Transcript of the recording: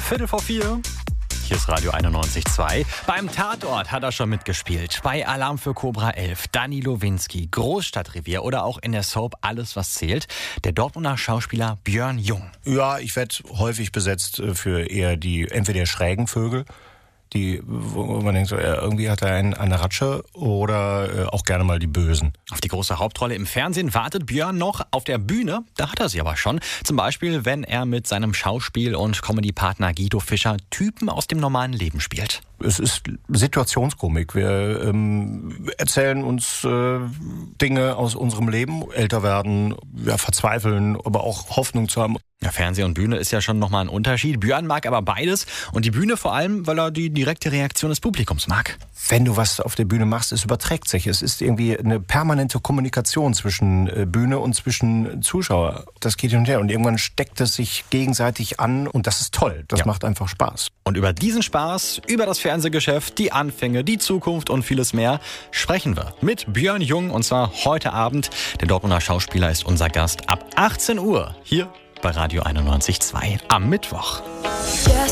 3:15. Hier ist Radio 91.2. Beim Tatort hat er schon mitgespielt. Bei Alarm für Cobra 11, Danny Lowinski, Großstadtrevier oder auch in der Soap Alles, was zählt. Der Dortmunder Schauspieler Björn Jung. Ja, ich werde häufig besetzt für eher die entweder schrägen Vögel, wo man denkt, so, irgendwie hat er eine Ratsche, oder auch gerne mal die Bösen. Auf die große Hauptrolle im Fernsehen wartet Björn noch. Auf der Bühne, da hat er sie aber schon. Zum Beispiel, wenn er mit seinem Schauspiel- und Comedy-Partner Guido Fischer Typen aus dem normalen Leben spielt. Es ist Situationskomik. Wir erzählen uns Dinge aus unserem Leben, älter werden, verzweifeln, aber auch Hoffnung zu haben. Ja, Fernsehen und Bühne ist ja schon nochmal ein Unterschied. Björn mag aber beides und die Bühne vor allem, weil er die direkte Reaktion des Publikums mag. Wenn du was auf der Bühne machst, es überträgt sich. Es ist irgendwie eine permanente Kommunikation zwischen Bühne und zwischen Zuschauer. Das geht hin und her und irgendwann steckt es sich gegenseitig an und das ist toll. Das macht einfach Spaß. Und über diesen Spaß, über das Fernsehgeschäft, die Anfänge, die Zukunft und vieles mehr sprechen wir mit Björn Jung, und zwar heute Abend. Der Dortmunder Schauspieler ist unser Gast ab 18 Uhr hier bei Radio 91.2 am Mittwoch.